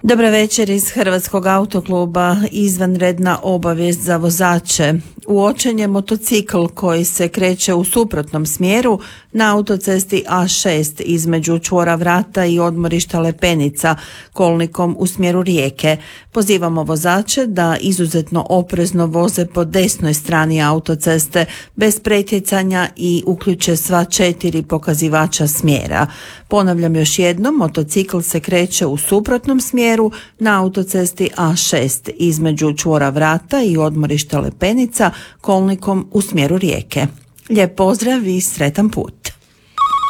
Dobra večer iz Hrvatskog autokluba. Izvanredna obavijest za vozače. Uočen je motocikl koji se kreće u suprotnom smjeru na autocesti A6 između čvora Vrata i odmorišta Lepenica kolnikom u smjeru Rijeke. Pozivamo vozače da izuzetno oprezno voze po desnoj strani autoceste bez pretjecanja i uključe sva 4 pokazivača smjera. Ponavljam još jednom, motocikl se kreće u suprotnom smjeru na autocesti A6 između čvora Vrata i odmorišta Lepenica kolnikom u smjeru Rijeke. Lijep pozdrav i sretan put!